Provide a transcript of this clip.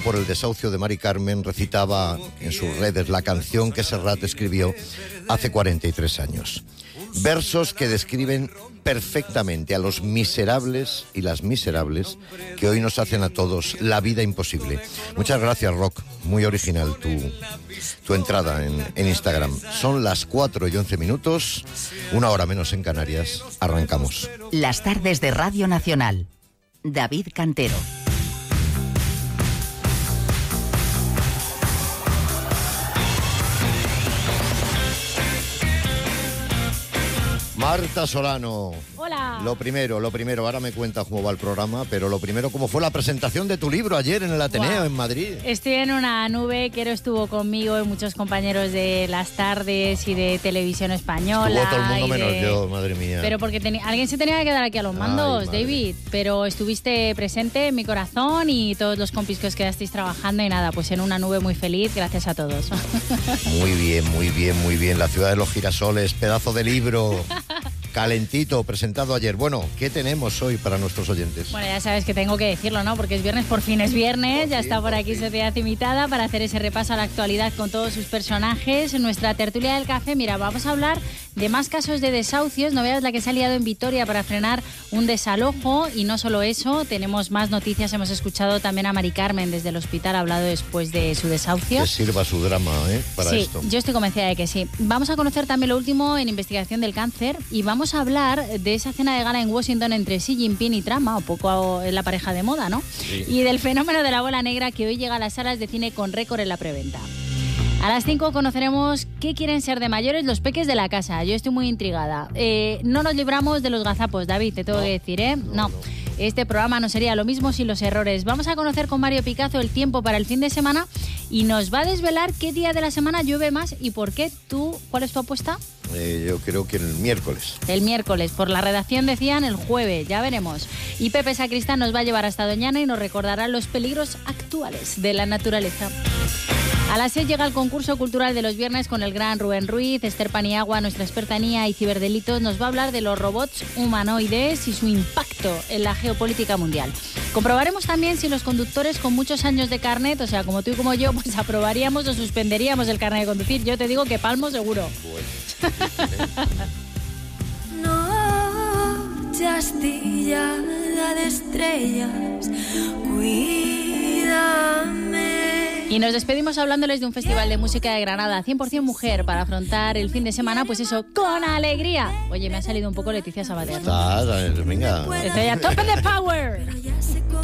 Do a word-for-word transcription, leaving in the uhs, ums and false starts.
por el desahucio de Mari Carmen, recitaba en sus redes la canción que Serrat escribió hace cuarenta y tres años. Versos que describen perfectamente a los miserables y las miserables que hoy nos hacen a todos la vida imposible. Muchas gracias, Rock. Muy original tu, tu entrada en, en Instagram. Son las cuatro y once minutos, una hora menos en Canarias. Arrancamos. Las tardes de Radio Nacional. David Cantero. Marta Solano. Hola. Lo primero, lo primero, ahora me cuentas cómo va el programa, pero lo primero, ¿cómo fue la presentación de tu libro ayer en el Ateneo, wow, en Madrid? Estoy en una nube, Quero estuvo conmigo y muchos compañeros de Las Tardes y de Televisión Española. Estuvo todo el mundo menos de... yo, madre mía. Pero porque ten... alguien se tenía que quedar aquí a los mandos, ay, David, pero estuviste presente en mi corazón y todos los compis que os quedasteis trabajando y nada, pues en una nube muy feliz, gracias a todos. Muy bien, muy bien, muy bien. La ciudad de los girasoles, pedazo de libro. Calentito, presentado ayer. Bueno, ¿qué tenemos hoy para nuestros oyentes? Bueno, ya sabes que tengo que decirlo, ¿no? Porque es viernes, por fin es viernes, por ya fin, está por aquí Sociedad Imitada para hacer ese repaso a la actualidad con todos sus personajes. En nuestra tertulia del café, mira, vamos a hablar de más casos de desahucios. No veas la que se ha liado en Vitoria para frenar un desalojo. Y no solo eso, tenemos más noticias. Hemos escuchado también a Mari Carmen desde el hospital, ha hablado después de su desahucio. Que sirva su drama, ¿eh? Para sí, esto. Yo estoy convencida de que sí. Vamos a conocer también lo último en investigación del cáncer y vamos a hablar de esa cena de gala en Washington entre Xi Jinping y Trump, un poco la pareja de moda, ¿no? Sí. Y del fenómeno de la bola negra que hoy llega a las salas de cine con récord en la preventa. A las cinco conoceremos qué quieren ser de mayores los peques de la casa. Yo estoy muy intrigada. Eh, no nos libramos de los gazapos, David, te tengo no, que decir, ¿eh? No. no. no. Este programa no sería lo mismo sin los errores. Vamos a conocer con Mario Picazo el tiempo para el fin de semana y nos va a desvelar qué día de la semana llueve más y por qué. ¿Tú, cuál es tu apuesta? Eh, yo creo que el miércoles. El miércoles. Por la redacción decían el jueves, ya veremos. Y Pepe Sacristán nos va a llevar hasta Doñana y nos recordará los peligros actuales de la naturaleza. A las seis llega el concurso cultural de los viernes con el gran Rubén Ruiz. Esther Paniagua, nuestra experta en I A y ciberdelitos, nos va a hablar de los robots humanoides y su impacto en la geopolítica mundial. Comprobaremos también si los conductores con muchos años de carnet, o sea, como tú y como yo, pues aprobaríamos o suspenderíamos el carnet de conducir. Yo te digo que palmo seguro. Noche astillada de estrellas, cuídame. Y nos despedimos hablándoles de un festival de música de Granada, cien por ciento mujer, para afrontar el fin de semana, pues eso, con alegría. Oye, me ha salido un poco Leticia Sabater, ¿no? Estás, venga. Estoy a tope de power.